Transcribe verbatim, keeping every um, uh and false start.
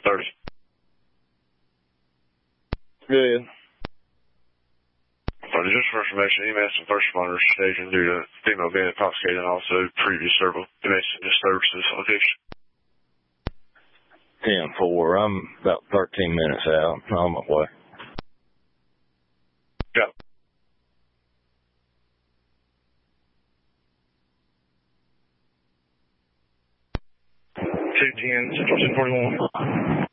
thirty. Good. But just for information, E M S and first responders station due to female being intoxicated and also previous several domestic disturbances location. ten four. I'm about thirteen minutes out. I'm on my way. Go. two ten, Central ten forty-one.